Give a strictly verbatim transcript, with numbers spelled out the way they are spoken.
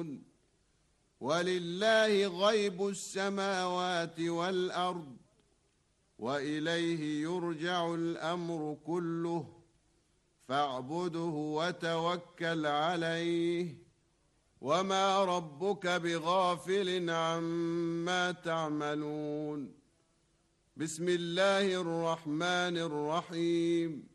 تعملون ولله غيب السماوات والأرض وإليه يرجع الأمر كله فاعبده وتوكل عليه وما ربك بغافل عما تعملون. بسم الله الرحمن الرحيم